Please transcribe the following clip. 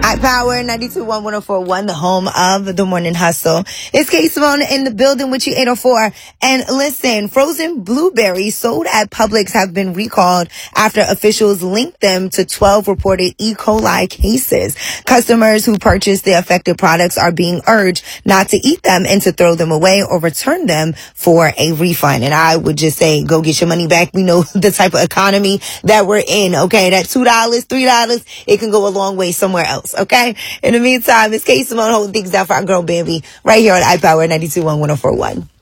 High Power 92.1 the home of the morning hustle. It's K Simone in the building with you, 804. And listen, frozen blueberries sold at Publix have been recalled after officials linked them to 12 reported E. coli cases. Customers who purchased the affected products are being urged not to eat them and to throw them away or return them for a refund. And I would just say, go get your money back. We know the type of economy that we're in, okay? That $2, $3, it can go a long way somewhere else. Okay. In the meantime, it's K Simone holding things down for our girl Bambi right here on iPower 92.1 1041.